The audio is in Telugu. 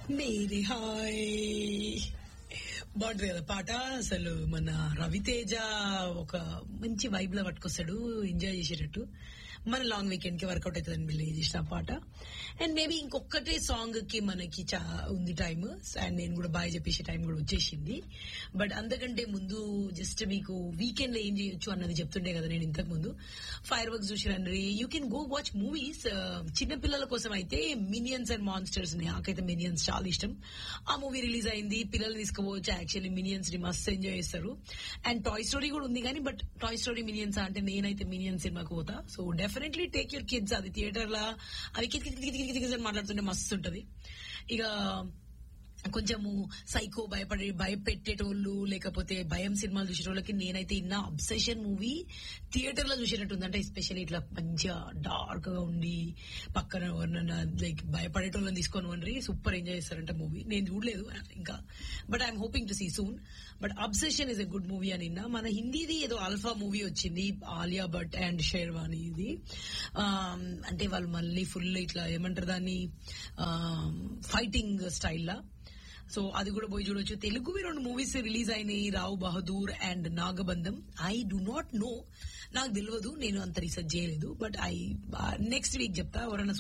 మేరీ హాయ్ బాగుంటుంది కదా పాట. అసలు మన రవితేజ ఒక మంచి వైబ్ లో పట్టుకొస్తాడు, ఎంజాయ్ చేసేటట్టు. మన లాంగ్ వీకెండ్ కి వర్కౌట్ అవుతుందని బిలీవ్ చేసిన పాట. అండ్ మేబీ ఇంకొకటే సాంగ్ కి మనకి ఉంది టైమ్, అండ్ నేను కూడా బాయ్ చెప్పేసే టైం కూడా వచ్చేసింది. బట్ అంతకంటే ముందు జస్ట్ మీకు వీకెండ్ లో ఏం చేయొచ్చు అన్నది చెప్తుండే కదా నేను ఇంతకు ముందు. Fire works చూసిరండి, you can go watch movies. చిన్నపిల్లల కోసం అయితే మినియన్స్ అండ్ మాన్స్టర్స్, నాకైతే మినియన్స్ చాలా ఇష్టం. ఆ మూవీ రిలీజ్ అయింది, పిల్లలు తీసుకోవచ్చు. యాక్చువల్లీ మినియన్స్ ని మస్తు ఎంజాయ్ చేస్తారు. అండ్ టాయ్ స్టోరీ కూడా ఉంది కానీ, బట్ టాయ్ స్టోరీ మినియన్స్ అంటే నేనైతే మినియన్స్ సినిమాకి పోతా. So definitely take your kids. అది థియేటర్ లా అవి కిట్ మాట్లాడుతుంటే మస్తు ఉంటది. ఇక కొంచెము సైకో భయపెట్టేటోళ్ళు లేకపోతే భయం సినిమాలు చూసేటోళ్ళకి నేనైతే ఇన్న అబ్సెషన్ మూవీ థియేటర్ లో చూసేటట్టుంది. అంటే ఎస్పెషల్లీ ఇట్లా మంచిగా డార్క్ గా ఉండి పక్కన ఎవరినైనా లైక్ భయపడేటోళ్ళని తీసుకొని వండి సూపర్ ఎంజాయ్ చేస్తారంట మూవీ. నేను చూడలేదు ఇంకా, but I'm hoping to see soon. But obsession is a good movie అని విన్నా. మన హిందీది ఏదో అల్ఫా మూవీ వచ్చింది, ఆలియా భట్ అండ్ షేర్వాణి. ఇది అంటే వాళ్ళు మళ్ళీ ఫుల్ ఇట్లా ఏమంటారు దాన్ని, ఫైటింగ్ స్టైల్. సో అది కూడా పోయి చూడొచ్చు. తెలుగువి 2 మూవీస్ రిలీజ్ అయినాయి, రావు Bahadur and నాగబంధం. I do not no, నాకు తెలియదు, నేను అంత రీసెర్చ్ చేయలేదు. బట్ నెక్స్ట్ వీక్ చెప్తా. ఎవరైనా